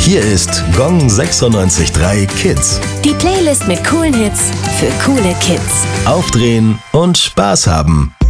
Hier ist Gong 96.3 Kids. Die Playlist mit coolen Hits für coole Kids. Aufdrehen und Spaß haben.